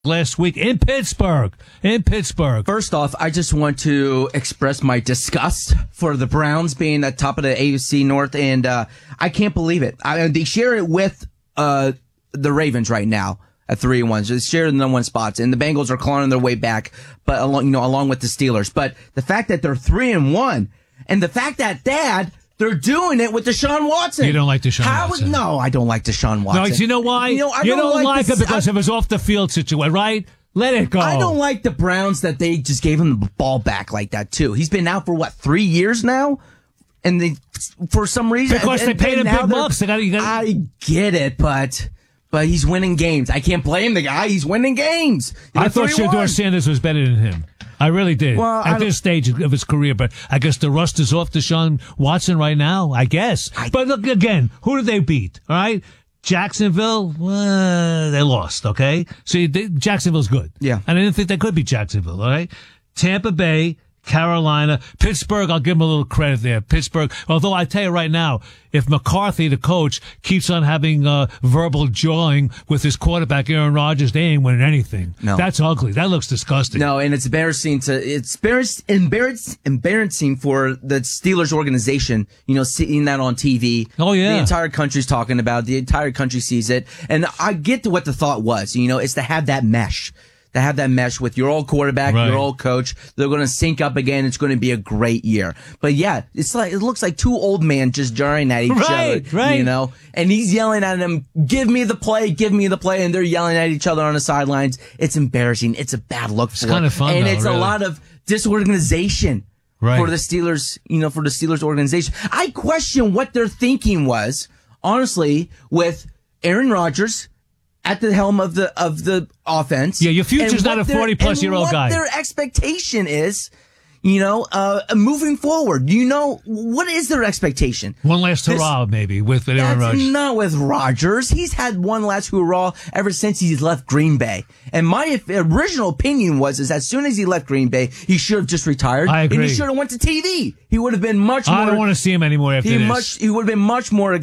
last week in Pittsburgh. First off, I just want to express my disgust for the Browns being at top of the AFC North, and I can't believe it. They share it with the Ravens right now at 3-1. So they share the number one spots, and the Bengals are clawing their way back, but along with the Steelers. But the fact that they're 3-1, and the fact that they're doing it with Deshaun Watson. You don't like Deshaun Watson? No, I don't like Deshaun Watson. No, you know why? You don't like it because of his off-the-field situation, right? Let it go. I don't like the Browns that they just gave him the ball back like that, too. He's been out for, 3 years now? And for some reason... Because they paid him big bucks. I get it, but he's winning games. I can't blame the guy. He's winning games. I thought Shedeur Sanders was better than him. I really did. Well, at this stage of his career, but I guess the rust is off Deshaun Watson right now, I guess. But look, again, who did they beat? All right? Jacksonville, they lost, okay? So Jacksonville's good. Yeah. And I didn't think they could beat Jacksonville, all right? Tampa Bay, Carolina, Pittsburgh, I'll give them a little credit there. Pittsburgh, although I tell you right now, if McCarthy, the coach, keeps on having verbal jawing with his quarterback, Aaron Rodgers, they ain't winning anything. No. That's ugly. That looks disgusting. No, and it's embarrassing embarrassing for the Steelers organization, seeing that on TV. Oh, yeah. The entire country's talking about it. The entire country sees it. And I get to what the thought was, it's to have that mesh. To have that mesh with your old quarterback, your old coach. They're going to sync up again. It's going to be a great year. But yeah, it looks like two old men just jarring at each other. Right. And he's yelling at them, give me the play. And they're yelling at each other on the sidelines. It's embarrassing. It's a bad look for It's kind of fun, and though, it's really. a lot of disorganization. Right. For the Steelers, for the Steelers organization. I question what their thinking was, honestly, with Aaron Rodgers at the helm of the offense. Yeah, your future's not a 40-plus-year-old guy. What their expectation is, moving forward. What is their expectation? One last hurrah, maybe, with Aaron Rodgers. That's not with Rodgers. He's had one last hurrah ever since he's left Green Bay. And my original opinion was as soon as he left Green Bay, he should have just retired. I agree. And he should have went to TV. He would have been much more... I don't want to see him anymore after this. He would have been much more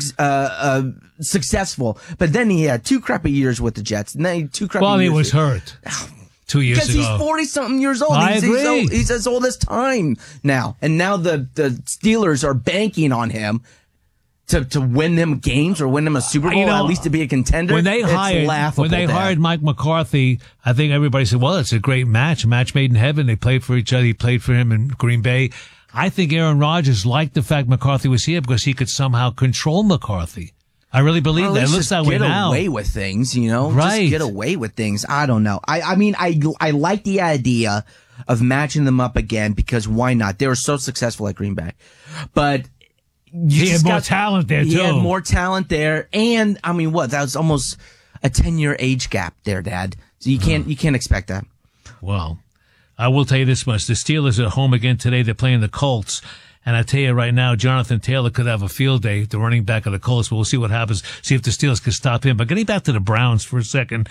successful. But then he had 2 crappy years with the Jets. And then 2 crappy years. Well, he was hurt 2 years ago. Because he's 40-something years old. I agree. He's as old as time now. And now the Steelers are banking on him to win them games or win them a Super Bowl, at least to be a contender. When they hired Mike McCarthy, I think everybody said, well, it's a great match made in heaven. They played for each other. He played for him in Green Bay. I think Aaron Rodgers liked the fact McCarthy was here because he could somehow control McCarthy. I really believe that. It looks that way now. Get away with things, Right. Just get away with things. I don't know. I mean, I like the idea of matching them up again because why not? They were so successful at Green Bay. But he had more talent there, too. He had more talent there. And, I mean, that was almost a 10-year age gap there, Dad. So you can't expect that. Well, I will tell you this much. The Steelers are at home again today. They're playing the Colts. And I tell you right now, Jonathan Taylor could have a field day, the running back of the Colts. But we'll see what happens, see if the Steelers can stop him. But getting back to the Browns for a second,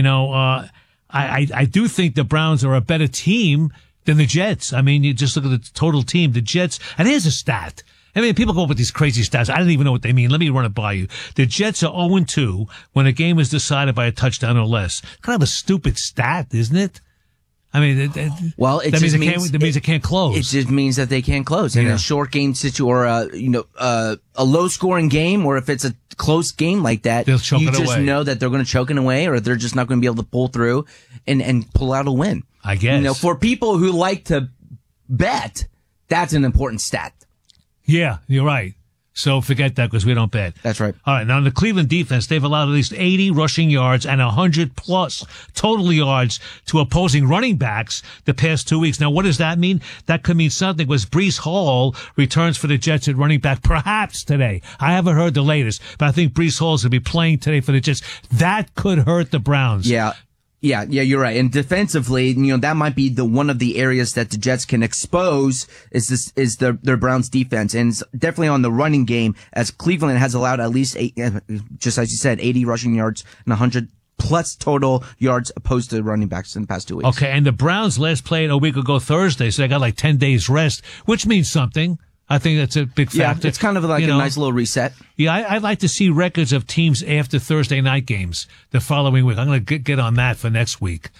I do think the Browns are a better team than the Jets. I mean, you just look at the total team. The Jets, and here's a stat. I mean, people go up with these crazy stats. I don't even know what they mean. Let me run it by you. The Jets are 0-2 when a game is decided by a touchdown or less. Kind of a stupid stat, isn't it? I mean, that means it can't close. It just means that they can't close in a short game or a low scoring game, or if it's a close game like that, they'll choke it away. Know that they're going to choke it away, or they're just not going to be able to pull through and pull out a win. I guess. For people who like to bet, that's an important stat. Yeah, you're right. So forget that because we don't bet. That's right. All right. Now, in the Cleveland defense, they've allowed at least 80 rushing yards and 100-plus total yards to opposing running backs the past 2 weeks. Now, what does that mean? That could mean something because Breece Hall returns for the Jets at running back perhaps today. I haven't heard the latest, but I think Breece Hall is going to be playing today for the Jets. That could hurt the Browns. Yeah. Yeah, you're right. And defensively, that might be one of the areas that the Jets can expose is their Browns defense. And it's definitely on the running game, as Cleveland has allowed at least just as you said, 80 rushing yards and 100+ total yards opposed to running backs in the past 2 weeks. Okay, and the Browns last played a week ago Thursday, so they got like 10 days rest, which means something. I think that's a big factor. Yeah, it's kind of like a nice little reset. Yeah, I'd like to see records of teams after Thursday night games the following week. I'm going to get on that for next week.